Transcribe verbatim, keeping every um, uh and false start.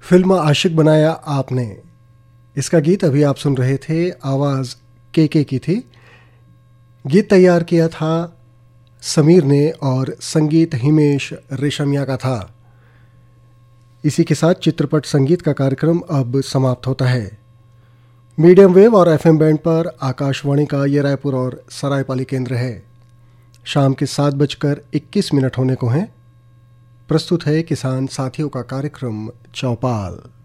Film आशिक बनाया आपने, इसका गीत अभी आप सुन रहे थे। आवाज़ के के की थी। गीत तैयार किया था समीर ने और संगीत हिमेश रेशमिया का था। इसी के साथ चित्रपट संगीत का कार्यक्रम अब समाप्त होता है। मीडियम वेव और एफएम बैंड पर आकाशवाणी का ये रायपुर और सरायपाली केंद्र है। शाम के सात बजकर इक्कीस मिनट होने को हैं। प्रस्तुत है किसान साथियों का कार्यक्रम चौपाल।